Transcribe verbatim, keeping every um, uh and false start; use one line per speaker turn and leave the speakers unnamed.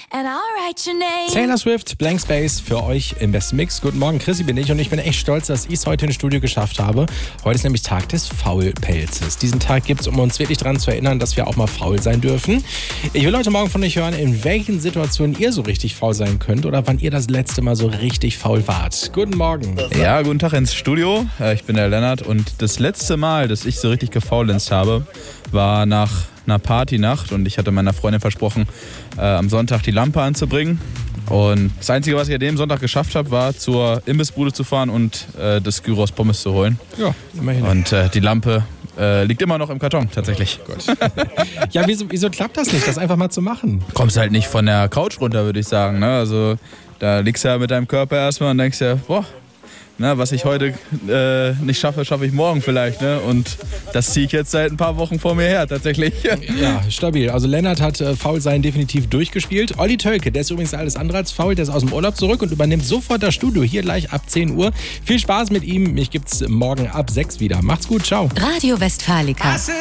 and I'll write your name.
Taylor Swift, Blank Space für euch im besten Mix. Guten Morgen, Chrissy bin ich und ich bin echt stolz, dass ich es heute ins Studio geschafft habe. Heute ist nämlich Tag des Faulpelzes. Diesen Tag gibt es, um uns wirklich daran zu erinnern, dass wir auch mal faul sein dürfen. Ich will heute Morgen von euch hören, in welchen Situationen ihr so richtig faul sein könnt oder wann ihr das letzte Mal so richtig faul wart. Guten Morgen.
Ja, guten Tag ins Studio. Ich bin der Lennart und das letzte Mal, dass ich so richtig gefaulenzt habe, war nach einer Partynacht und ich hatte meiner Freundin versprochen, äh, am Sonntag die Lampe anzubringen. Und das Einzige, was ich an dem Sonntag geschafft habe, war zur Imbissbude zu fahren und äh, das Gyros Pommes zu holen.
Ja, immerhin.
Und äh, die Lampe äh, liegt immer noch im Karton, tatsächlich.
Oh Gott. Ja, wieso, wieso klappt das nicht, das einfach mal zu machen?
Kommst halt nicht von der Couch runter, würde ich sagen. Ne? Also da liegst du ja mit deinem Körper erstmal und denkst ja, boah, ne, was ich heute äh, nicht schaffe, schaffe ich morgen vielleicht. Ne? Und das ziehe ich jetzt seit ein paar Wochen vor mir her, tatsächlich.
Ja, stabil. Also Lennart hat äh, Faulsein definitiv durchgespielt. Olli Tölke, der ist übrigens alles andere als faul, der ist aus dem Urlaub zurück und übernimmt sofort das Studio hier gleich ab zehn Uhr. Viel Spaß mit ihm. Mich gibt's morgen ab sechs wieder. Macht's gut, ciao.
Radio Westfalica.